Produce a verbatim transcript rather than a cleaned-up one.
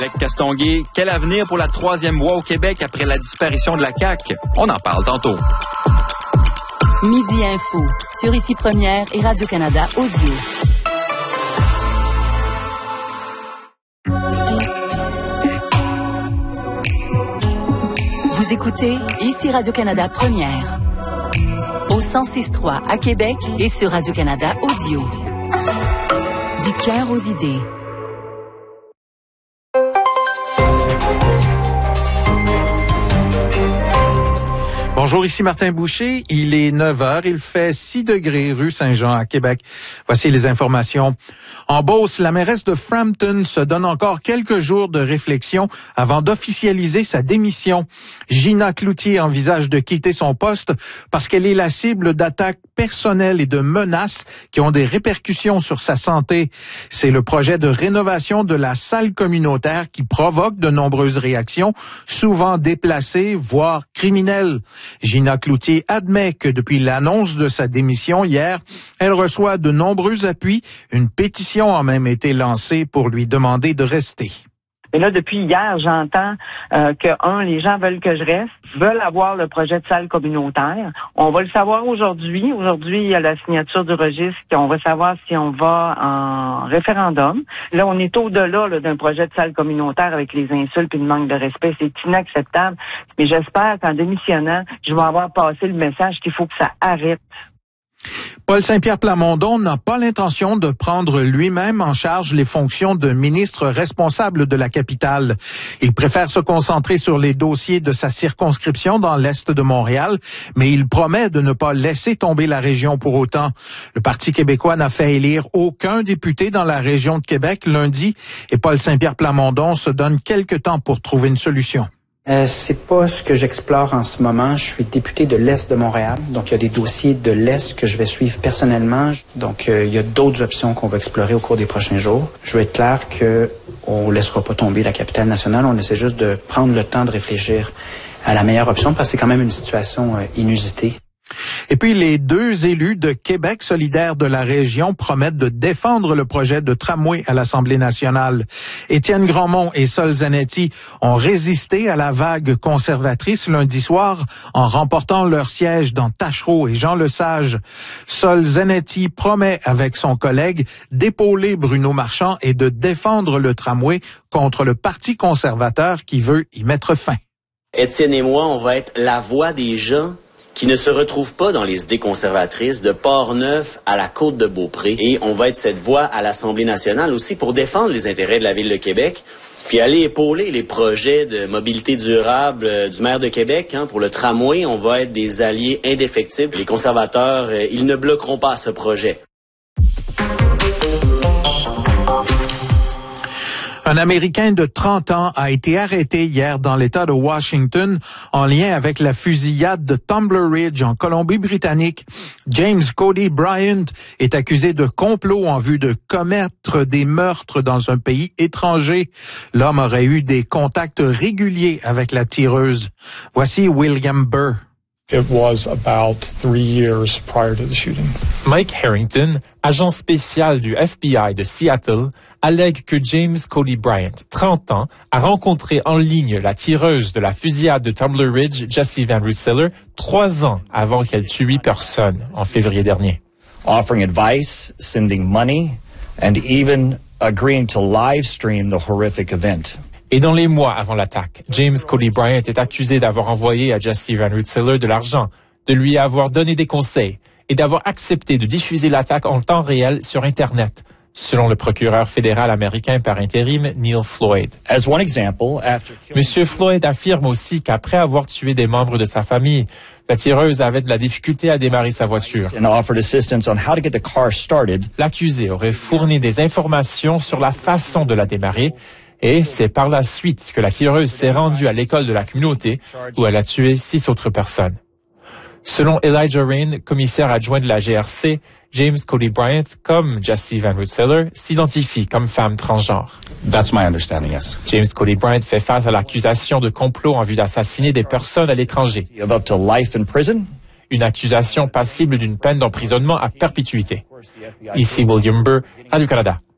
Avec Castonguay, quel avenir pour la troisième voie au Québec après la disparition de la C A Q? On en parle tantôt. Midi Info, sur Ici Première et Radio-Canada Audio. Vous écoutez Ici Radio-Canada Première. Au cent six trois à Québec et sur Radio-Canada Audio. Du cœur aux idées. Bonjour, ici Martin Boucher. Il est neuf heures. Il fait six degrés rue Saint-Jean à Québec. Voici les informations. En Beauce, la mairesse de Frampton se donne encore quelques jours de réflexion avant d'officialiser sa démission. Gina Cloutier envisage de quitter son poste parce qu'elle est la cible d'attaques personnelles et de menaces qui ont des répercussions sur sa santé. C'est le projet de rénovation de la salle communautaire qui provoque de nombreuses réactions, souvent déplacées, voire criminelles. Gina Cloutier admet que depuis l'annonce de sa démission hier, elle reçoit de nombreux appuis. Une pétition a même été lancée pour lui demander de rester. Mais là, depuis hier, j'entends euh, que, un, les gens veulent que je reste, veulent avoir le projet de salle communautaire. On va le savoir aujourd'hui. Aujourd'hui, il y a la signature du registre. On va savoir si on va en référendum. Là, on est au-delà là, d'un projet de salle communautaire avec les insultes et le manque de respect. C'est inacceptable. Mais j'espère qu'en démissionnant, je vais avoir passé le message qu'il faut que ça arrête. Paul Saint-Pierre Plamondon n'a pas l'intention de prendre lui-même en charge les fonctions de ministre responsable de la capitale. Il préfère se concentrer sur les dossiers de sa circonscription dans l'est de Montréal, mais il promet de ne pas laisser tomber la région pour autant. Le Parti québécois n'a fait élire aucun député dans la région de Québec lundi et Paul Saint-Pierre Plamondon se donne quelque temps pour trouver une solution. Euh, c'est pas ce que j'explore en ce moment. Je suis député de l'Est de Montréal, donc il y a des dossiers de l'Est que je vais suivre personnellement. Donc euh, il y a d'autres options qu'on va explorer au cours des prochains jours. Je veux être clair que on laissera pas tomber la capitale nationale. On essaie juste de prendre le temps de réfléchir à la meilleure option parce que c'est quand même une situation euh, inusitée. Et puis, les deux élus de Québec solidaire de la région promettent de défendre le projet de tramway à l'Assemblée nationale. Étienne Grandmont et Sol Zanetti ont résisté à la vague conservatrice lundi soir en remportant leur siège dans Tachereau et Jean Lesage. Sol Zanetti promet avec son collègue d'épauler Bruno Marchand et de défendre le tramway contre le Parti conservateur qui veut y mettre fin. Étienne et moi, on va être la voix des gens qui ne se retrouvent pas dans les idées conservatrices de Port-Neuf à la Côte-de-Beaupré. Et on va être cette voix à l'Assemblée nationale aussi pour défendre les intérêts de la Ville de Québec, puis aller épauler les projets de mobilité durable euh, du maire de Québec. Hein, pour le tramway, on va être des alliés indéfectibles. Les conservateurs, euh, ils ne bloqueront pas ce projet. Un Américain de trente ans a été arrêté hier dans l'État de Washington en lien avec la fusillade de Tumbler Ridge en Colombie-Britannique. James Cody Bryant est accusé de complot en vue de commettre des meurtres dans un pays étranger. L'homme aurait eu des contacts réguliers avec la tireuse. Voici William Burr. It was about three years prior to the shooting. Mike Harrington, agent spécial du F B I de Seattle, allègue que James Cody Bryant, trente ans, a rencontré en ligne la tireuse de la fusillade de Tumbler Ridge, Jessie Van Rensselaer, trois ans avant qu'elle tue huit personnes en février dernier. Offering advice, sending money, and even agreeing to live stream the horrific event. Et dans les mois avant l'attaque, James Cody Bryant est accusé d'avoir envoyé à Jessie Van Rensselaer de l'argent, de lui avoir donné des conseils et d'avoir accepté de diffuser l'attaque en temps réel sur Internet, selon le procureur fédéral américain par intérim Neil Floyd. As one example, after... Monsieur Floyd affirme aussi qu'après avoir tué des membres de sa famille, la tireuse avait de la difficulté à démarrer sa voiture. L'accusé aurait fourni des informations sur la façon de la démarrer. Et c'est par la suite que la tireuse s'est rendue à l'école de la communauté où elle a tué six autres personnes. Selon Elijah Rain, commissaire adjoint de la G R C, James Cody Bryant, comme Jessie Van Rensselaer, s'identifie comme femme transgenre. That's my understanding, yes. James Cody Bryant fait face à l'accusation de complot en vue d'assassiner des personnes à l'étranger. Up to life in prison. Une accusation passible d'une peine d'emprisonnement à perpétuité. Ici William Burr, Radio-Canada.